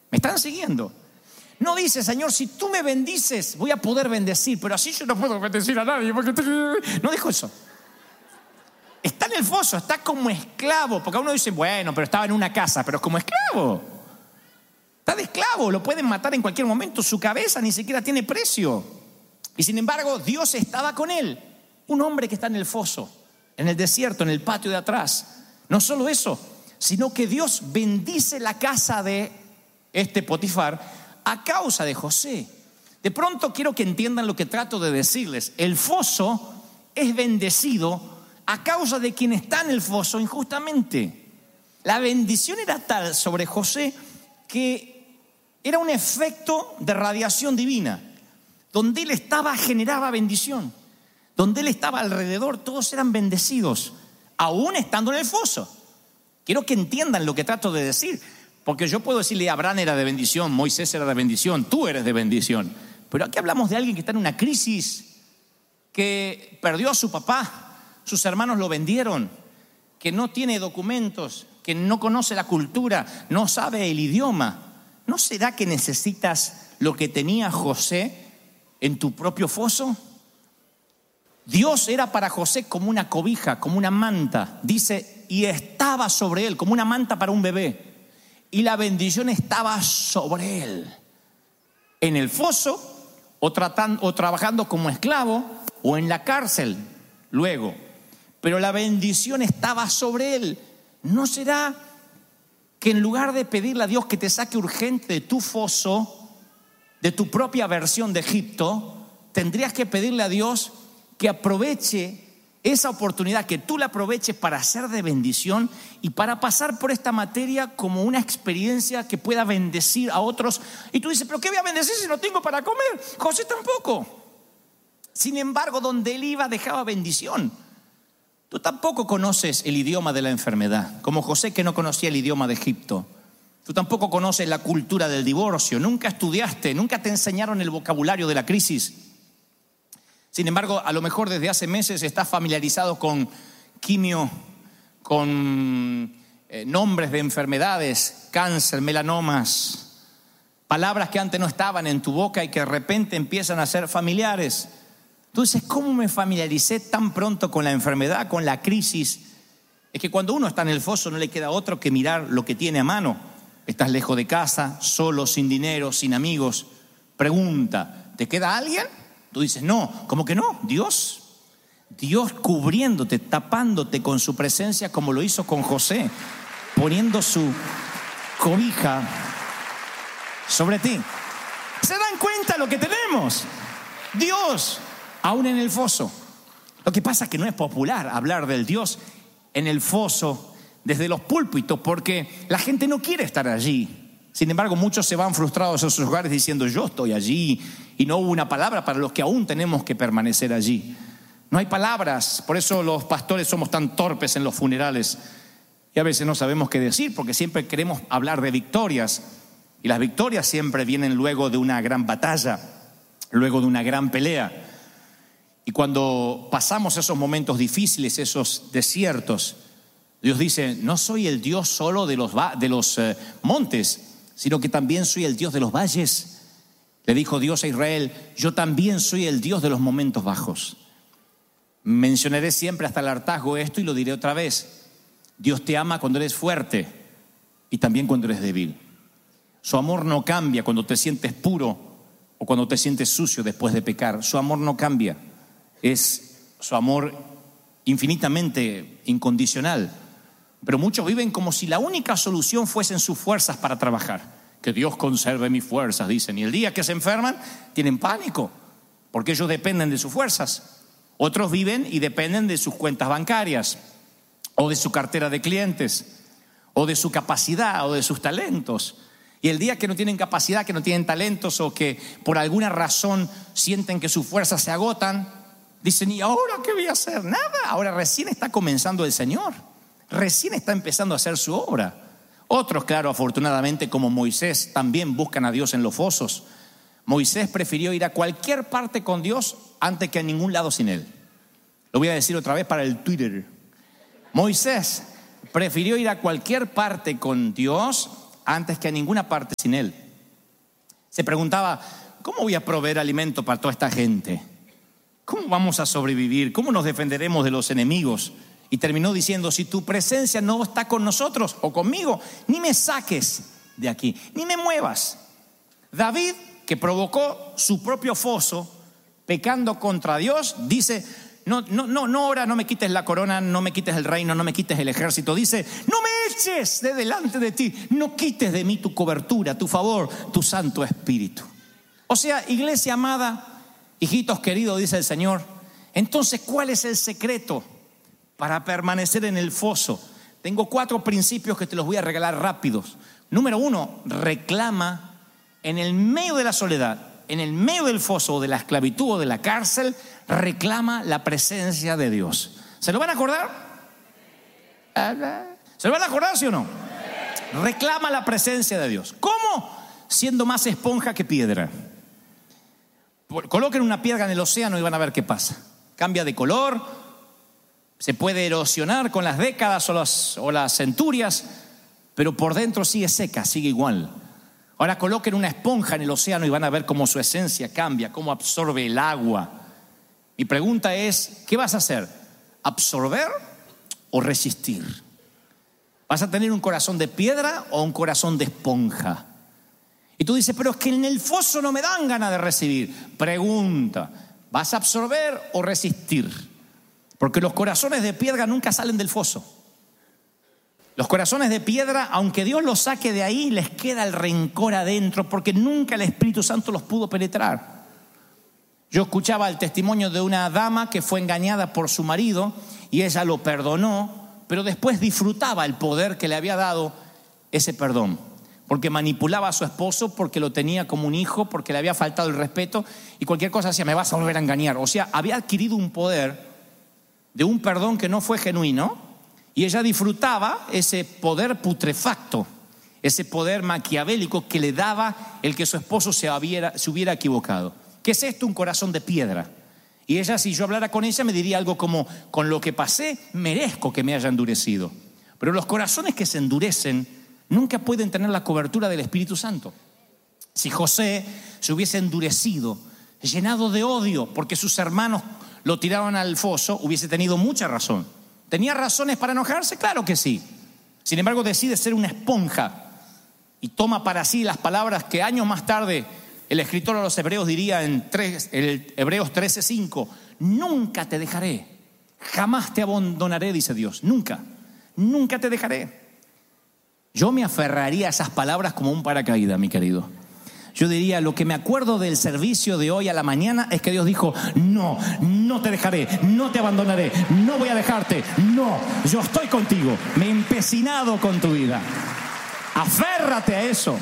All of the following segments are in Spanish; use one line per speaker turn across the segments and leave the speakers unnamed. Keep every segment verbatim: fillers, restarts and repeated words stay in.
¿Me están siguiendo? No dice, Señor, si tú me bendices, voy a poder bendecir, pero así yo no puedo bendecir a nadie. Porque... No dijo eso. Está en el foso, está como esclavo. Porque uno dice, bueno, pero estaba en una casa, pero es como esclavo. Está de esclavo, lo pueden matar en cualquier momento. Su cabeza ni siquiera tiene precio. Y sin embargo, Dios estaba con él. Un hombre que está en el foso, en el desierto, en el patio de atrás. No solo eso, sino que Dios bendice la casa de este Potifar a causa de José. De pronto quiero que entiendan lo que trato de decirles. El foso es bendecido a causa de quien está en el foso injustamente. La bendición era tal sobre José que era un efecto de radiación divina. Donde él estaba generaba bendición. Donde él estaba alrededor todos eran bendecidos, aún estando en el foso. Quiero que entiendan lo que trato de decir, porque yo puedo decirle Abraham era de bendición, Moisés era de bendición, tú eres de bendición. Pero aquí hablamos de alguien que está en una crisis, que perdió a su papá, sus hermanos lo vendieron, que no tiene documentos, que no conoce la cultura, no sabe el idioma. ¿No será que necesitas lo que tenía José en tu propio foso? Dios era para José como una cobija, como una manta. Dice, y estaba sobre él, como una manta para un bebé. Y la bendición estaba sobre él. En el foso, o, tratando, o trabajando como esclavo, o en la cárcel, luego. Pero la bendición estaba sobre él. ¿No será que en lugar de pedirle a Dios que te saque urgente de tu foso, de tu propia versión de Egipto, tendrías que pedirle a Dios que aproveche esa oportunidad, que tú la aproveches para ser de bendición y para pasar por esta materia como una experiencia que pueda bendecir a otros? Y tú dices, ¿pero qué voy a bendecir si no tengo para comer? José tampoco. Sin embargo, donde él iba dejaba bendición. Tú tampoco conoces el idioma de la enfermedad, como José, que no conocía el idioma de Egipto. Tú tampoco conoces la cultura del divorcio, nunca estudiaste, nunca te enseñaron el vocabulario de la crisis. Sin embargo, a lo mejor desde hace meses estás familiarizado con quimio, con eh, nombres de enfermedades, cáncer, melanomas, palabras que antes no estaban en tu boca y que de repente empiezan a ser familiares. Tú dices, ¿cómo me familiaricé tan pronto con la enfermedad, con la crisis? Es que cuando uno está en el foso no le queda otro que mirar lo que tiene a mano. Estás lejos de casa, solo, sin dinero, sin amigos. Pregunta, ¿te queda alguien? Tú dices, no, ¿cómo que no? Dios, Dios cubriéndote, tapándote con su presencia como lo hizo con José, poniendo su cobija sobre ti. ¿Se dan cuenta lo que tenemos? Dios, aún en el foso. Lo que pasa es que no es popular hablar del Dios en el foso desde los púlpitos, porque la gente no quiere estar allí. Sin embargo, muchos se van frustrados a esos lugares diciendo, yo estoy allí, y no hubo una palabra para los que aún tenemos que permanecer allí. No hay palabras, por eso los pastores somos tan torpes en los funerales y a veces no sabemos qué decir, porque siempre queremos hablar de victorias, y las victorias siempre vienen luego de una gran batalla, luego de una gran pelea. Y cuando pasamos esos momentos difíciles, esos desiertos, Dios dice, no soy el Dios solo de los, de los eh, montes, sino que también soy el Dios de los valles. Le dijo Dios a Israel, yo también soy el Dios de los momentos bajos. Mencionaré siempre hasta el hartazgo esto y lo diré otra vez. Dios te ama cuando eres fuerte y también cuando eres débil. Su amor no cambia cuando te sientes puro o cuando te sientes sucio después de pecar. Su amor no cambia. Es su amor infinitamente incondicional. Pero muchos viven como si la única solución fuesen sus fuerzas para trabajar. Que Dios conserve mis fuerzas, dicen. Y el día que se enferman, tienen pánico, porque ellos dependen de sus fuerzas. Otros viven y dependen de sus cuentas bancarias, o de su cartera de clientes, o de su capacidad, o de sus talentos. Y el día que no tienen capacidad, que no tienen talentos, o que por alguna razón sienten que sus fuerzas se agotan, dicen, ¿y ahora qué voy a hacer? Nada, ahora recién está comenzando el Señor. Recién está empezando a hacer su obra. Otros, claro, afortunadamente, como Moisés, también buscan a Dios en los fosos. Moisés prefirió ir a cualquier parte con Dios antes que a ningún lado sin él. Lo voy a decir otra vez para el Twitter. Moisés prefirió ir a cualquier parte con Dios antes que a ninguna parte sin Él. Se preguntaba, ¿cómo voy a proveer alimento para toda esta gente? ¿Cómo vamos a sobrevivir? ¿Cómo nos defenderemos de los enemigos? Y terminó diciendo, si tu presencia no está con nosotros o conmigo, ni me saques de aquí, ni me muevas. David, que provocó su propio foso, pecando contra Dios, dice, no, no, no, no ora, no me quites la corona, no me quites el reino, no me quites el ejército. Dice, no me eches de delante de ti, no quites de mí tu cobertura, tu favor, tu Santo Espíritu. O sea, iglesia amada, hijitos queridos, dice el Señor, entonces, ¿cuál es el secreto para permanecer en el foso? Tengo cuatro principios que te los voy a regalar rápidos. Número uno, reclama en el medio de la soledad, en el medio del foso o de la esclavitud o de la cárcel, reclama la presencia de Dios. ¿Se lo van a acordar? ¿Se lo van a acordar, sí o no? Reclama la presencia de Dios. ¿Cómo? Siendo más esponja que piedra. Coloquen una piedra en el océano y van a ver qué pasa. Cambia de color, se puede erosionar con las décadas o las, o las centurias, pero por dentro sigue seca, sigue igual. Ahora coloquen una esponja en el océano y van a ver cómo su esencia cambia, cómo absorbe el agua. Mi pregunta es, ¿qué vas a hacer? ¿Absorber o resistir? ¿Vas a tener un corazón de piedra o un corazón de esponja? Y tú dices, pero es que en el foso no me dan ganas de recibir. Pregunta, ¿vas a absorber o resistir? Porque los corazones de piedra nunca salen del foso. Los corazones de piedra, aunque Dios los saque de ahí, les queda el rencor adentro, porque nunca el Espíritu Santo los pudo penetrar. Yo escuchaba el testimonio de una dama que fue engañada por su marido y ella lo perdonó, pero después disfrutaba el poder que le había dado ese perdón, porque manipulaba a su esposo, porque lo tenía como un hijo, porque le había faltado el respeto y cualquier cosa decía, me vas a volver a engañar. O sea, había adquirido un poder de un perdón que no fue genuino. Y ella disfrutaba ese poder putrefacto, ese poder maquiavélico que le daba el que su esposo se hubiera, se hubiera equivocado. ¿Qué es esto? Un corazón de piedra. Y ella, si yo hablara con ella, me diría algo como, con lo que pasé, merezco que me haya endurecido. Pero los corazones que se endurecen nunca pueden tener la cobertura del Espíritu Santo. Si José se hubiese endurecido, llenado de odio, porque sus hermanos lo tiraron al foso, hubiese tenido mucha razón. ¿Tenía razones para enojarse? Claro que sí. Sin embargo, decide ser una esponja y toma para sí las palabras que años más tarde el escritor a los Hebreos diría en tres, el Hebreos trece cinco, nunca te dejaré, jamás te abandonaré, dice Dios, nunca, nunca te dejaré. Yo me aferraría a esas palabras como un paracaídas, mi querido. Yo diría, lo que me acuerdo del servicio de hoy a la mañana es que Dios dijo, no, no te dejaré, no te abandonaré, no voy a dejarte, no, yo estoy contigo, me he empecinado con tu vida. Aférrate a eso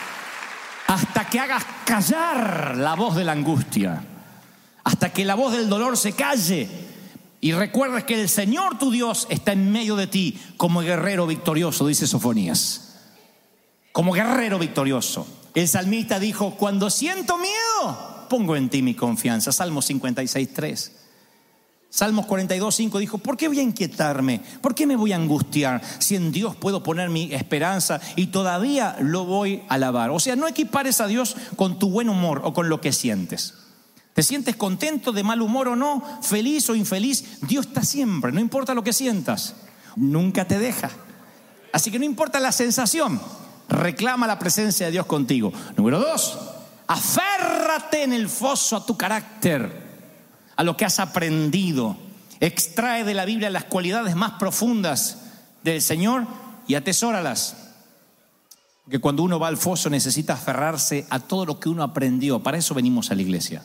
hasta que hagas callar la voz de la angustia, hasta que la voz del dolor se calle y recuerdes que el Señor tu Dios está en medio de ti como guerrero victorioso, dice Sofonías, como guerrero victorioso. El salmista dijo, cuando siento miedo, pongo en ti mi confianza. Salmos cincuenta y seis tres. Salmos cuarenta y dos cinco dijo, ¿por qué voy a inquietarme? ¿Por qué me voy a angustiar? Si en Dios puedo poner mi esperanza y todavía lo voy a alabar. O sea, no equipares a Dios con tu buen humor o con lo que sientes. ¿Te sientes contento, de mal humor o no? ¿Feliz o infeliz? Dios está siempre, no importa lo que sientas. Nunca te deja. Así que no importa la sensación. Reclama la presencia de Dios contigo. Número dos, aférrate en el foso a tu carácter, a lo que has aprendido. Extrae de la Biblia las cualidades más profundas del Señor y atesóralas. Porque cuando uno va al foso necesita aferrarse a todo lo que uno aprendió. Para eso venimos a la iglesia,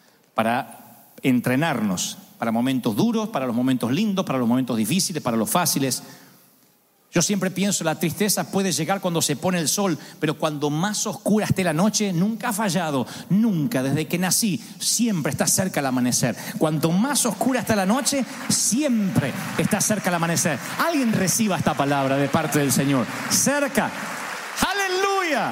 para entrenarnos, para momentos duros, para los momentos lindos, para los momentos difíciles, para los fáciles. Yo siempre pienso, la tristeza puede llegar cuando se pone el sol, pero cuando más oscura esté la noche, nunca ha fallado, nunca, desde que nací, siempre está cerca el amanecer. Cuanto más oscura está la noche, siempre está cerca el amanecer. Alguien reciba esta palabra de parte del Señor. Cerca. ¡Aleluya!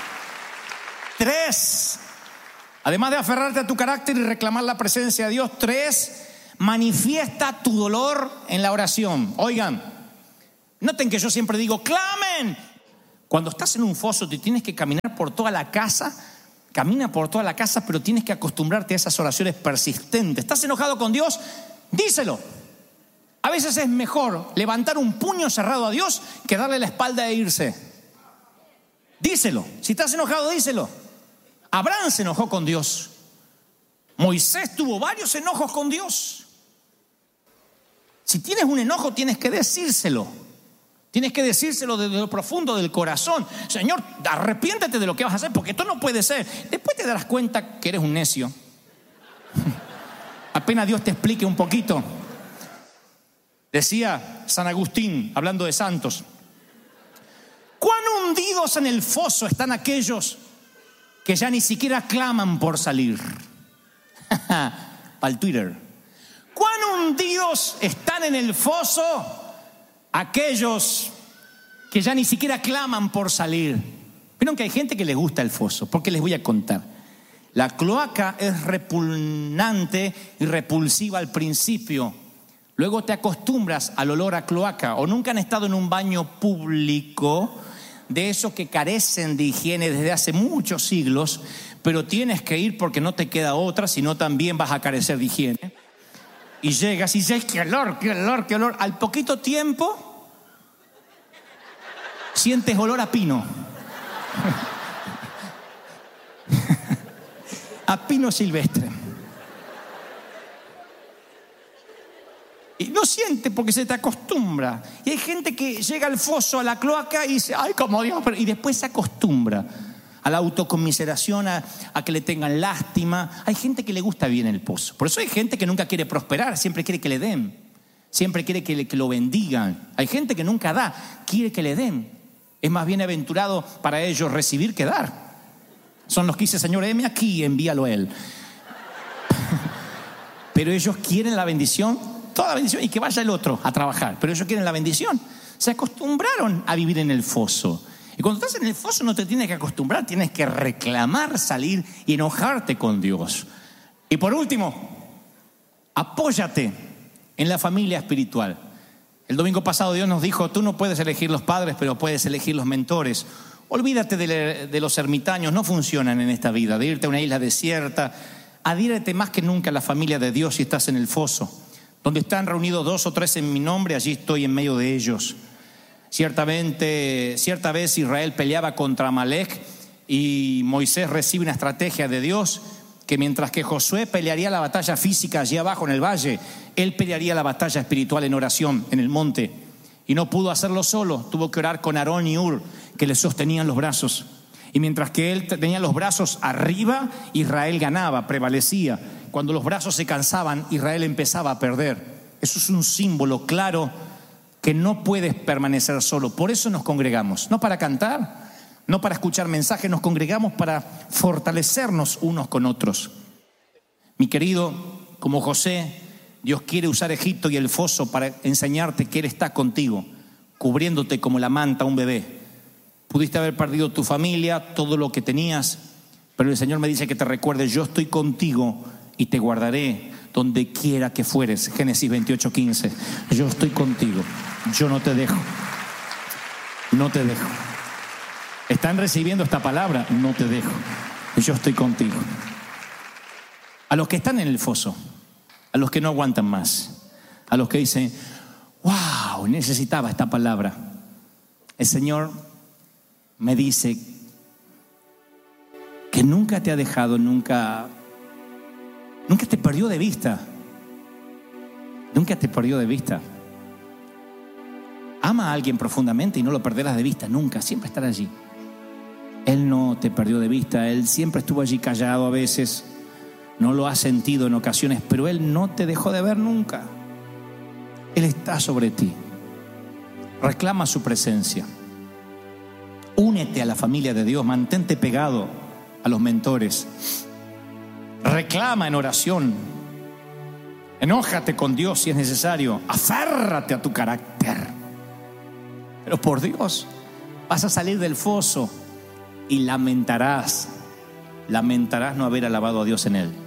Tres, además de aferrarte a tu carácter y reclamar la presencia de Dios, tres, manifiesta tu dolor en la oración. Oigan, noten que yo siempre digo, clamen, Cuando estás en un foso te tienes que caminar por toda la casa, camina por toda la casa, pero tienes que acostumbrarte a esas oraciones persistentes. ¿Estás enojado con Dios? Díselo. A veces es mejor levantar un puño cerrado a Dios que darle la espalda e irse. Díselo. Si estás enojado, díselo. Abraham se enojó con Dios. Moisés tuvo varios enojos con Dios. Si tienes un enojo, tienes que decírselo. Tienes que decírselo desde lo profundo del corazón. Señor, arrepiéntete de lo que vas a hacer, porque esto no puede ser. Después te darás cuenta que eres un necio. Apenas Dios te explique un poquito. Decía San Agustín, hablando de santos: cuán hundidos en el foso están aquellos que ya ni siquiera claman por salir. Para el Twitter. Cuán hundidos están en el foso aquellos que ya ni siquiera claman por salir. Vieron que hay gente que le gusta el foso, porque les voy a contar. La cloaca es repugnante y repulsiva al principio. Luego te acostumbras al olor a cloaca. O nunca han estado en un baño público de esos que carecen de higiene desde hace muchos siglos, pero tienes que ir porque no te queda otra, sino también vas a carecer de higiene. Y llegas y dices: qué olor, qué olor, qué olor. Al poquito tiempo sientes olor a pino. A pino silvestre. Y no siente porque se te acostumbra. Y hay gente que llega al foso, a la cloaca, y dice: ay, como Dios, y después se acostumbra a la autocomiseración, a, a que le tengan lástima. Hay gente que le gusta bien el pozo. Por eso hay gente que nunca quiere prosperar, siempre quiere que le den, siempre quiere que, le, que lo bendigan. Hay gente que nunca da, quiere que le den. Es más bienaventurado para ellos recibir que dar. Son los que dicen: Señor, heme aquí, envíalo a él. Pero ellos quieren la bendición, toda la bendición, y que vaya el otro a trabajar. Pero ellos quieren la bendición. Se acostumbraron a vivir en el foso. Y cuando estás en el foso no te tienes que acostumbrar, tienes que reclamar salir y enojarte con Dios. Y por último, apóyate en la familia espiritual. El domingo pasado Dios nos dijo: tú no puedes elegir los padres, pero puedes elegir los mentores. Olvídate de, de los ermitaños, no funcionan en esta vida. De irte a una isla desierta, adhiérete más que nunca a la familia de Dios si estás en el foso. Donde están reunidos dos o tres en mi nombre, allí estoy en medio de ellos. Ciertamente, cierta vez Israel peleaba contra Amalek y Moisés recibe una estrategia de Dios que mientras que Josué pelearía la batalla física allí abajo en el valle, él pelearía la batalla espiritual en oración en el monte. Y no pudo hacerlo solo, tuvo que orar con Aarón y Hur, que le sostenían los brazos. Y mientras que él tenía los brazos arriba, Israel ganaba, prevalecía. Cuando los brazos se cansaban, Israel empezaba a perder. Eso es un símbolo claro que no puedes permanecer solo. Por eso nos congregamos, no para cantar, no para escuchar mensajes, nos congregamos para fortalecernos unos con otros. Mi querido, como José, Dios quiere usar Egipto y el foso para enseñarte que Él está contigo, cubriéndote como la manta a un bebé. Pudiste haber perdido tu familia, todo lo que tenías, pero el Señor me dice que te recuerdes: yo estoy contigo y te guardaré donde quiera que fueres. Génesis veintiocho quince. Yo estoy contigo, yo no te dejo, no te dejo. ¿Están recibiendo esta palabra? No te dejo, yo estoy contigo. A los que están en el foso, a los que no aguantan más, a los que dicen: wow, necesitaba esta palabra, el Señor me dice que nunca te ha dejado, nunca Nunca te perdió de vista. Nunca te perdió de vista. Ama a alguien profundamente y no lo perderás de vista nunca. Siempre estará allí. Él no te perdió de vista. Él siempre estuvo allí callado a veces. No lo has sentido en ocasiones, pero Él no te dejó de ver nunca. Él está sobre ti. Reclama su presencia. Únete a la familia de Dios. Mantente pegado a los mentores. Reclama en oración. Enójate con Dios si es necesario. Aférrate a tu carácter. Pero por Dios, vas a salir del foso y lamentarás. Lamentarás no haber alabado a Dios en él.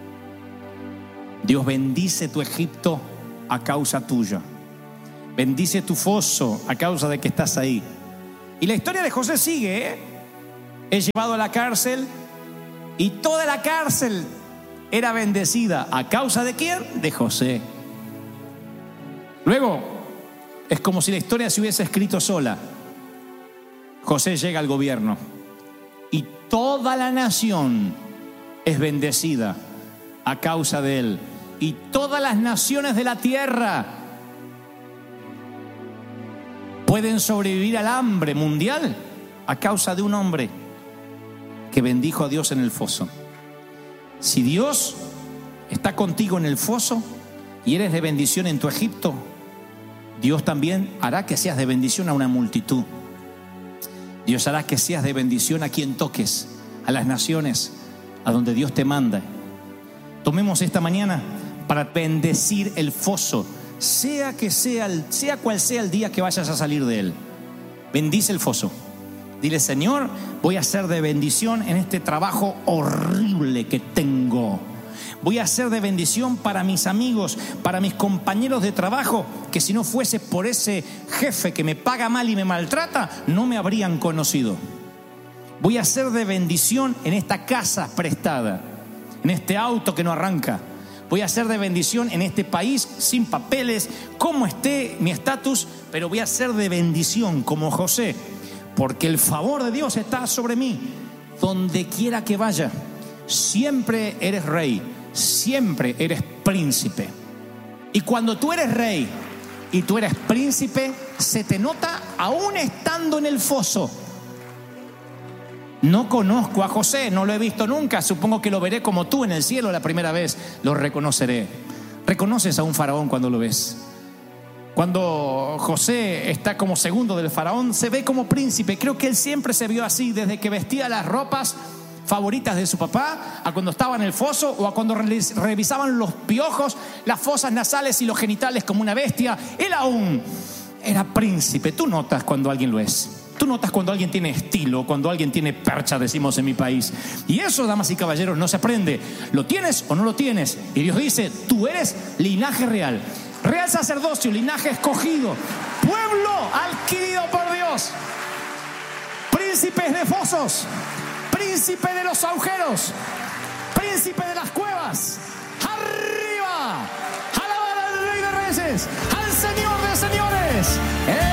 Dios bendice tu Egipto a causa tuya. Bendice tu foso a causa de que estás ahí. Y la historia de José sigue, ¿eh? Es llevado a la cárcel y toda la cárcel era bendecida. ¿A causa de quién? De José. Luego, es como si la historia se hubiese escrito sola. José llega al gobierno y toda la nación es bendecida a causa de él. Y todas las naciones de la tierra pueden sobrevivir al hambre mundial a causa de un hombre que bendijo a Dios en el foso. Si Dios está contigo en el foso y eres de bendición en tu Egipto, Dios también hará que seas de bendición a una multitud. Dios hará que seas de bendición a quien toques, a las naciones, a donde Dios te manda. Tomemos esta mañana para bendecir el foso, sea que sea, el, sea cual sea el día que vayas a salir de él. Bendice el foso. Dile: Señor, voy a ser de bendición en este trabajo horrible que tengo. Voy a ser de bendición para mis amigos, para mis compañeros de trabajo, que si no fuese por ese jefe que me paga mal y me maltrata, no me habrían conocido. Voy a ser de bendición en esta casa prestada, en este auto que no arranca. Voy a ser de bendición en este país sin papeles, como esté mi estatus, pero voy a ser de bendición como José, porque el favor de Dios está sobre mí. Donde quiera que vaya, siempre eres rey, siempre eres príncipe. Y cuando tú eres rey y tú eres príncipe, se te nota aún estando en el foso. No conozco a José, no lo he visto nunca. Supongo que lo veré como tú en el cielo la primera vez. Lo reconoceré. ¿Reconoces a un faraón cuando lo ves? Cuando José está como segundo del faraón, se ve como príncipe. Creo que él siempre se vio así, desde que vestía las ropas favoritas de su papá, a cuando estaba en el foso, o a cuando revisaban los piojos, las fosas nasales y los genitales como una bestia. Él aún era príncipe. Tú notas cuando alguien lo es. Tú notas cuando alguien tiene estilo, cuando alguien tiene percha, decimos en mi país. Y eso, damas y caballeros, no se aprende. ¿Lo tienes o no lo tienes? Y Dios dice: tú eres linaje real, real sacerdocio, linaje escogido, pueblo adquirido por Dios, príncipes de fosos, príncipe de los agujeros, príncipe de las cuevas. ¡Arriba! ¡Alabar al Rey de Reyes, al Señor de Señores!